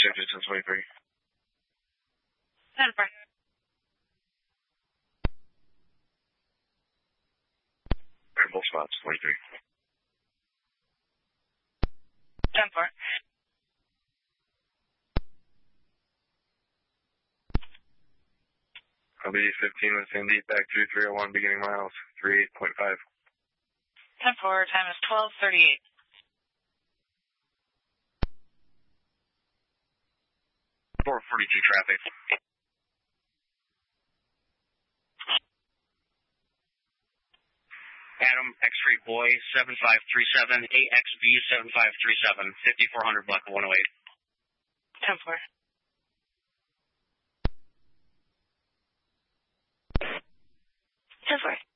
Shifted to 23. 10-4. Both spots, 23. 10-4. I'll be 15 with Sandy, back through 301, beginning miles, 38.5. 10-4, time is 12:38. 442 traffic. Adam, X-Ray Boy, 7537, AXV 7537, 5400 block 108. 10-4. 10-4.